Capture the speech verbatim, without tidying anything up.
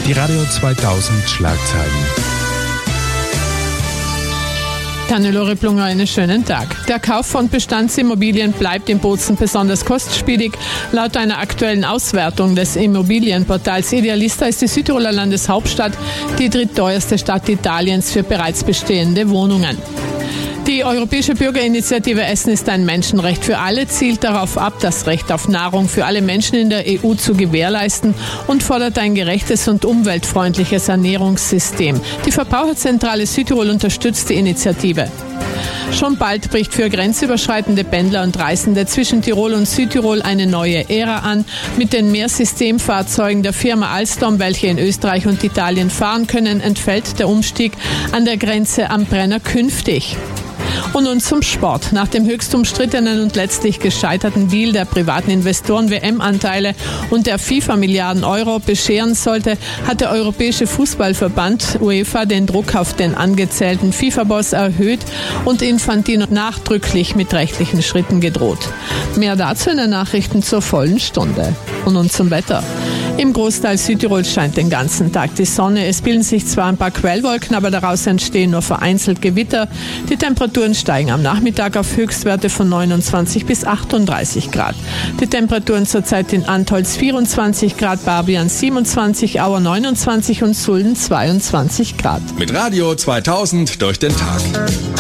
Die Radio zweitausend Schlagzeilen. Hannelore Plunger, einen schönen Tag. Der Kauf von Bestandsimmobilien bleibt in Bozen besonders kostspielig. Laut einer aktuellen Auswertung des Immobilienportals Idealista ist die Südtiroler Landeshauptstadt die drittteuerste Stadt Italiens für bereits bestehende Wohnungen. Die Europäische Bürgerinitiative Essen ist ein Menschenrecht für alle zielt darauf ab, das Recht auf Nahrung für alle Menschen in der E U zu gewährleisten und fordert ein gerechtes und umweltfreundliches Ernährungssystem. Die Verbraucherzentrale Südtirol unterstützt die Initiative. Schon bald bricht für grenzüberschreitende Pendler und Reisende zwischen Tirol und Südtirol eine neue Ära an. Mit den Mehrsystemfahrzeugen der Firma Alstom, welche in Österreich und Italien fahren können, entfällt der Umstieg an der Grenze am Brenner künftig. Und nun zum Sport. Nach dem höchst umstrittenen und letztlich gescheiterten Deal der privaten Investoren W M-Anteile und der FIFA-Milliarden Euro bescheren sollte, hat der Europäische Fußballverband UEFA den Druck auf den angezählten FIFA-Boss erhöht und Infantino nachdrücklich mit rechtlichen Schritten gedroht. Mehr dazu in den Nachrichten zur vollen Stunde. Und nun zum Wetter. Im Großteil Südtirols scheint den ganzen Tag die Sonne. Es bilden sich zwar ein paar Quellwolken, aber daraus entstehen nur vereinzelt Gewitter. Die Temperaturen steigen am Nachmittag auf Höchstwerte von neunundzwanzig bis achtunddreißig Grad. Die Temperaturen zurzeit in Antholz vierundzwanzig Grad, Barbian siebenundzwanzig, Auer neunundzwanzig und Sulden zweiundzwanzig Grad. Mit Radio zweitausend durch den Tag.